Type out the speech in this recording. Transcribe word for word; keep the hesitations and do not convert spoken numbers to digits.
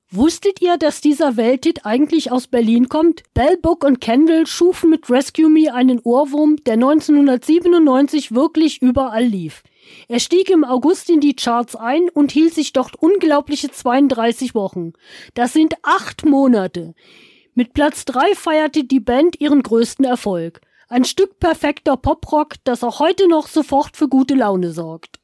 Wusstet ihr, dass dieser Welthit eigentlich aus Berlin kommt? Bell, Book und Candle schufen mit Rescue Me einen Ohrwurm, der neunzehnhundertsiebenundneunzig wirklich überall lief. Er stieg im August in die Charts ein und hielt sich dort unglaubliche zweiunddreißig Wochen. Das sind acht Monate. Mit Platz drei feierte die Band ihren größten Erfolg. Ein Stück perfekter Poprock, das auch heute noch sofort für gute Laune sorgt.